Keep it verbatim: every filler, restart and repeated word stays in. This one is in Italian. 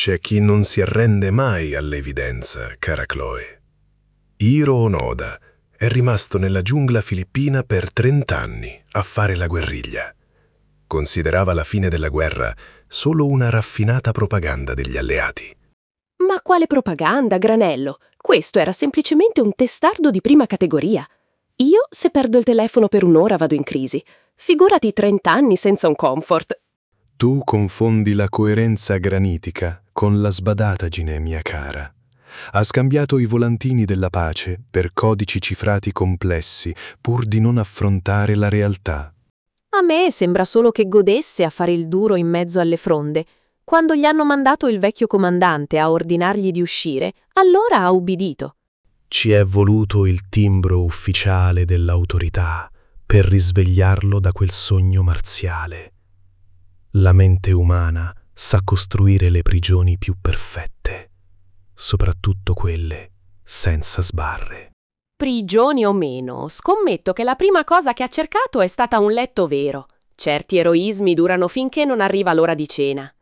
C'è chi non si arrende mai all'evidenza, cara Chloe. Hiro Onoda è rimasto nella giungla filippina per trent'anni a fare la guerriglia. Considerava la fine della guerra solo una raffinata propaganda degli alleati. Ma quale propaganda, Granello? Questo era semplicemente un testardo di prima categoria. Io, se perdo il telefono per un'ora, vado in crisi. Figurati trent'anni senza un comfort. Tu confondi la coerenza granitica con la sbadatagine, mia cara. Ha scambiato i volantini della pace per codici cifrati complessi pur di non affrontare la realtà. A me sembra solo che godesse a fare il duro in mezzo alle fronde. Quando gli hanno mandato il vecchio comandante a ordinargli di uscire, allora ha ubbidito. Ci è voluto il timbro ufficiale dell'autorità per risvegliarlo da quel sogno marziale. La mente umana sa costruire le prigioni più perfette, soprattutto quelle senza sbarre. Prigioni o meno, scommetto che la prima cosa che ha cercato è stata un letto vero. Certi eroismi durano finché non arriva l'ora di cena.